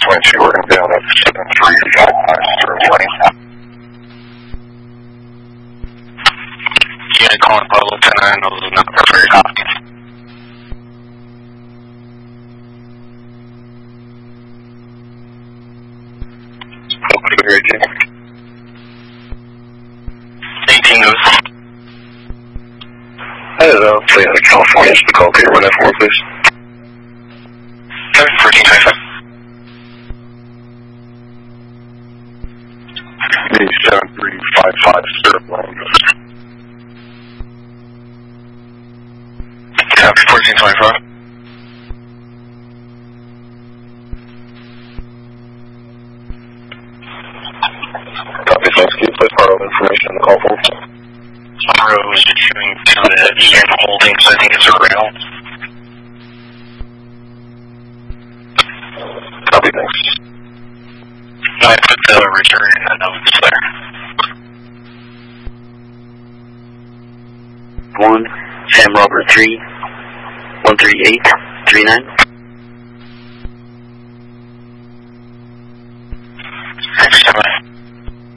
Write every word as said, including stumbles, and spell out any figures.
twenty-two, we're going to be on at seven three five five zero twenty. Yeah, calling Pablo ten nine, those are not very copy. eighteen news. Hello, play out of California, just call, can you run that for me, please? seven fourteen twenty-five. seven three five five zero one. Copy, fourteen twenty-five. Copy, thanks. Can you please part of information on the call form? Tomorrow is issuing to the E N Holdings, I think it's a rail. Copy, thanks. I put the return in the notes there. One, Sam Robert three, one three eight, three nine.